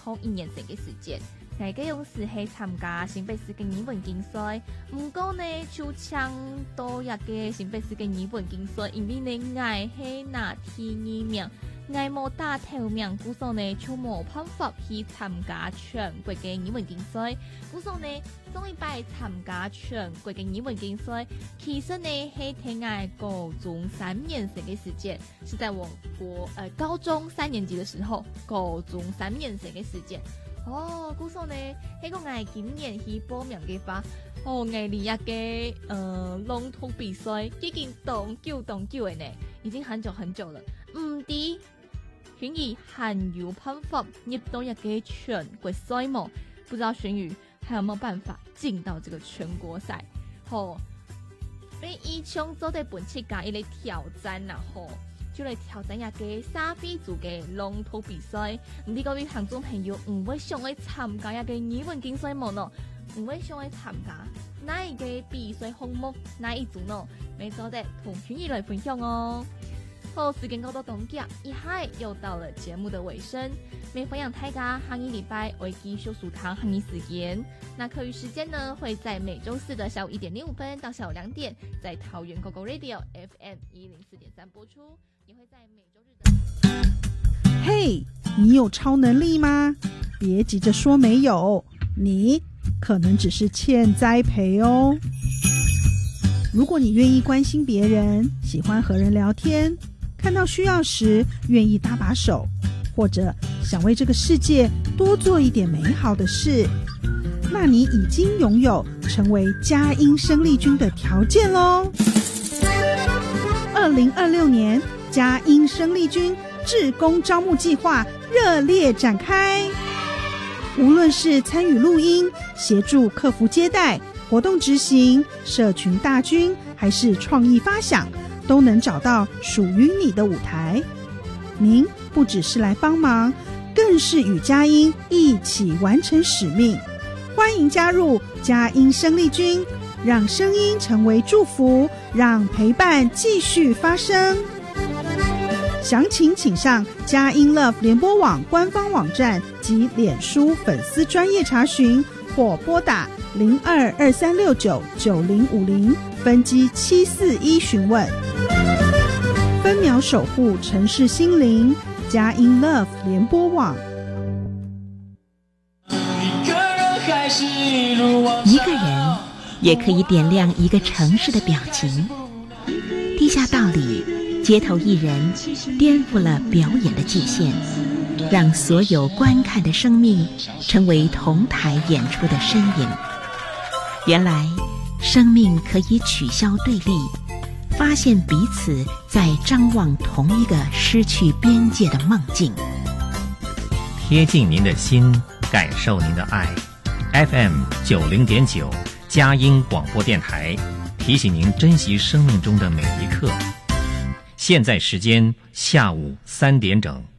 后1年生嘅时间。我嘅勇士係參加新北市嘅語文競賽，唔過呢就搶到一個新北市嘅語文競賽，因為呢我係拿第2名，我冇打頭名，故所呢就冇辦法去參加全國嘅語文競賽。故所呢上一擺參加全國嘅語文競賽，其實呢係聽我高中3年生嘅時間，是在我高中3年級嘅時候，高中3年生嘅時間。故所呢，喺個我今年去報名嘅話，我離一個龍圖比賽已經當久嘅呢，已經很久了。唔知瑄兒還有辦法入到一個全國賽嗎？不知道瑄兒還有冇辦法進到這個全國賽？你以前做對本期家一個挑戰啦，就嚟挑戰一個沙飛族嘅龍圖比賽，唔知各位聽眾朋友唔會想去參加一個語文競賽冇呢？唔會想去參加哪一個比賽項目哪一組呢？沒錯的，同瑄兒來分享哦。好，時間夠到東京，一下又到了節目的尾聲。每逢陽大家下個禮拜會繼續數堂下個時間，那課餘時間呢會在每週四的下午1點05分到下午2點，在桃園 GoGo Radio FM 104.3播出。也會在每週日的。 嘿，你有超能力嗎？別急着說沒有，你可能只是欠栽培哦。如果你願意關心別人，喜歡和人聊天，看到需要時願意搭把手，或者想為這個世界多做一點美好的事，那你已經擁有成為佳音生力軍的條件咯。2026年佳音生力軍志工招募計劃熱烈展開，無論是參與錄音、協助客服接待、活動執行、社群大軍，還是創意發想，都能找到屬於你的舞台。您不只是來幫忙，更是與佳音一起完成使命。歡迎加入佳音生力軍，讓聲音成為祝福，讓陪伴繼續發生。詳情請上佳音 Love 聯播網官方網站及臉書粉絲專頁查詢，或撥打0223699050分機741詢問。分秒守護城市心靈，佳音 Love 聯播網。 一個人也可以點亮一個城市的表情。地下道理，街頭藝人顛覆了表演的界限，讓所有觀看的生命成為同台演出的身影。原來生命可以取消對立，發現彼此在張望同一個失去邊界的夢境。 貼近您的心，感受您的愛。FM 90.9佳音廣播電台提醒您珍惜生命中的每一刻。現在時間下午3點整。